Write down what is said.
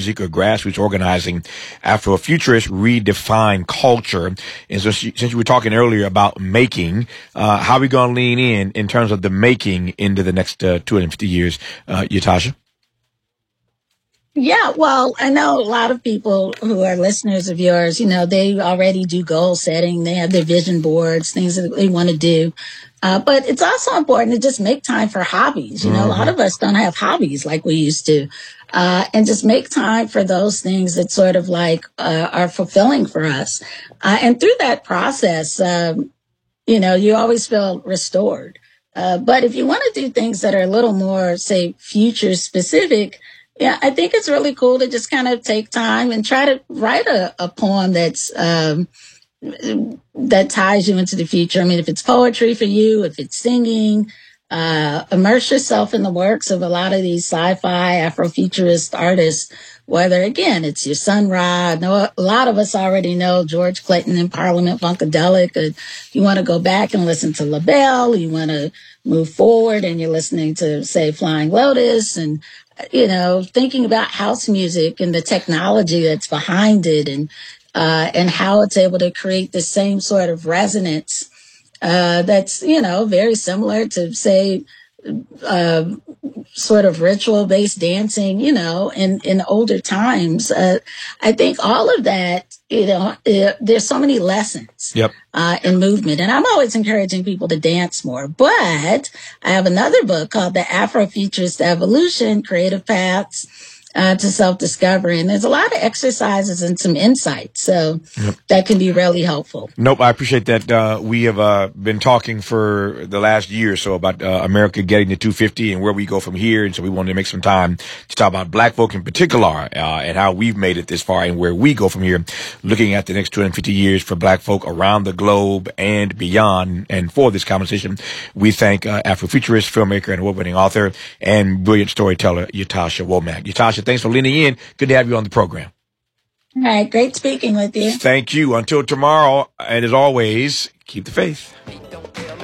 music or grassroots organizing, Afrofuturists redefine culture. And so since you were talking earlier about making, how are we going to lean in terms of the making into the next 250 years, Yatasha? Yeah, well, I know a lot of people who are listeners of yours, they already do goal setting. They have their vision boards, things that they want to do. But it's also important to just make time for hobbies. A lot of us don't have hobbies like we used to. And just make time for those things that sort of like are fulfilling for us. And through that process, you always feel restored. But if you want to do things that are a little more, say, future specific, yeah, I think it's really cool to just kind of take time and try to write a poem that ties you into the future. I mean, if it's poetry for you, if it's singing, immerse yourself in the works of a lot of these sci-fi Afrofuturist artists, whether, again, it's your Sun Ra. I know a lot of us already know George Clinton and Parliament Funkadelic. You want to go back and listen to LaBelle. You want to move forward and you're listening to, say, Flying Lotus and thinking about house music and the technology that's behind it and how it's able to create the same sort of resonance that's, very similar to, say, sort of ritual-based dancing, in older times. I think all of that, there's so many lessons in movement. And I'm always encouraging people to dance more. But I have another book called The Afrofuturist Evolution, Creative Paths to Self-Discovery. And there's a lot of exercises and some insights. So that can be really helpful. Nope, I appreciate that. We have been talking for the last year or so about America getting to 250 and where we go from here. And so we wanted to make some time to talk about Black folk in particular and how we've made it this far and where we go from here, looking at the next 250 years for Black folk around the globe and beyond. And for this conversation, we thank Afrofuturist, filmmaker, and award-winning author and brilliant storyteller, Yatasha Womack. Yatasha, thanks for leaning in. Good to have you on the program. All right. Great speaking with you. Thank you. Until tomorrow. And as always, keep the faith.